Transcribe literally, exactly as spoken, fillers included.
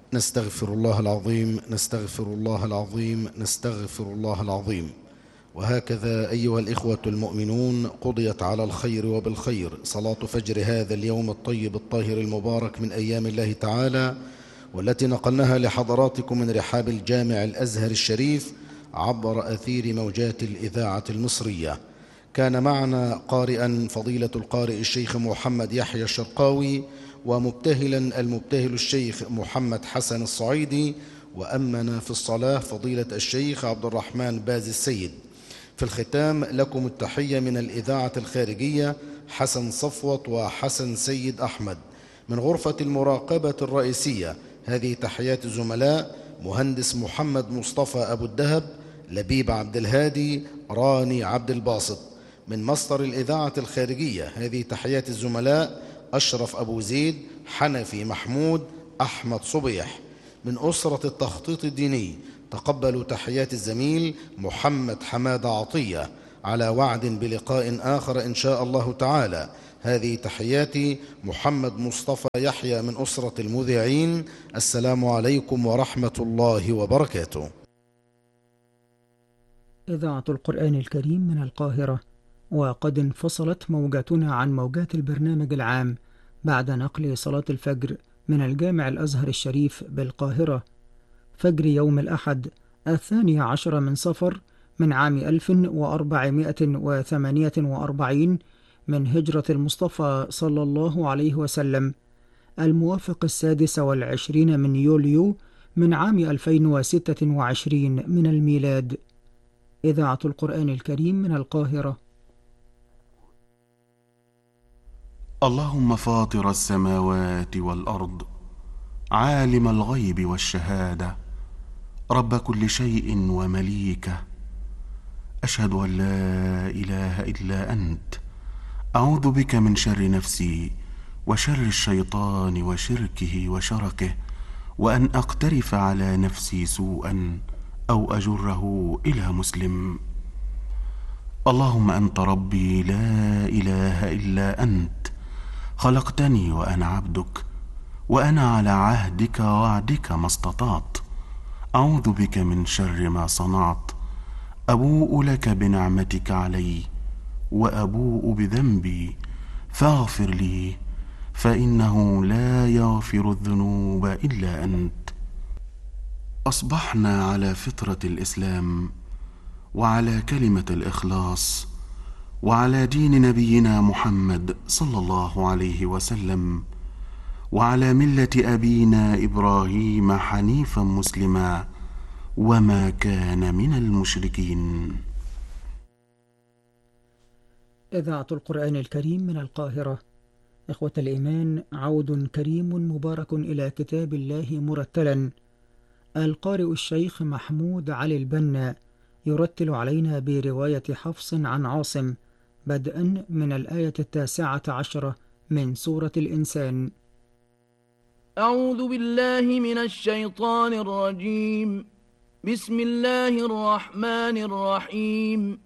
نستغفر الله العظيم نستغفر الله العظيم نستغفر الله العظيم. وهكذا أيها الإخوة المؤمنون قضيت على الخير وبالخير صلاة فجر هذا اليوم الطيب الطاهر المبارك من أيام الله تعالى، والتي نقلناها لحضراتكم من رحاب الجامع الأزهر الشريف عبر أثير موجات الإذاعة المصرية. كان معنا قارئا فضيلة القارئ الشيخ محمد يحيى الشرقاوي، ومبتهلا المبتهل الشيخ محمد حسن الصعيدي، وأمنا في الصلاة فضيلة الشيخ عبد الرحمن باز السيد. في الختام لكم التحية من الإذاعة الخارجية حسن صفوت وحسن سيد أحمد. من غرفة المراقبة الرئيسية هذه تحيات الزملاء مهندس محمد مصطفى أبو الدهب، لبيب عبد الهادي، راني عبد الباسط. من مصدر الإذاعة الخارجية هذه تحيات الزملاء أشرف أبو زيد، حنفي محمود، أحمد صبيح. من أسرة التخطيط الديني تقبلوا تحيات الزميل محمد حماد عطية، على وعد بلقاء آخر إن شاء الله تعالى. هذه تحياتي محمد مصطفى يحيى من أسرة المذيعين. السلام عليكم ورحمة الله وبركاته. إذاعة القرآن الكريم من القاهرة، وقد انفصلت موجاتنا عن موجات البرنامج العام بعد نقل صلاة الفجر من الجامع الأزهر الشريف بالقاهرة، فجر يوم الأحد الثاني عشر من صفر من عام ألف وأربعمائة وثمانية وأربعين من هجرة المصطفى صلى الله عليه وسلم، الموافق السادس والعشرين من يوليو من عام ألفين وستة وعشرين من الميلاد. إذاعة القرآن الكريم من القاهرة. اللهم فاطر السماوات والأرض، عالم الغيب والشهادة، رب كل شيء ومليكه، أشهد أن لا إله إلا أنت، أعوذ بك من شر نفسي وشر الشيطان وشركه وشركه، وأن أقترف على نفسي سوءا أو أجره إلى مسلم. اللهم أنت ربي لا إله إلا أنت، خلقتني وأنا عبدك، وأنا على عهدك ووعدك ما استطعت، أعوذ بك من شر ما صنعت، أبوء لك بنعمتك علي وأبوء بذنبي فاغفر لي، فإنه لا يغفر الذنوب إلا أنت. أصبحنا على فطرة الإسلام، وعلى كلمة الإخلاص، وعلى دين نبينا محمد صلى الله عليه وسلم، وعلى ملة أبينا إبراهيم حنيفا مسلما، وما كان من المشركين. إذاعة القرآن الكريم من القاهرة. إخوة الإيمان، عود كريم مبارك إلى كتاب الله مرتلا. القارئ الشيخ محمود علي البنا يرتل علينا برواية حفص عن عاصم، بدءا من الآية التاسعة عشرة من سورة الإنسان. أعوذ بالله من الشيطان الرجيم. بسم الله الرحمن الرحيم.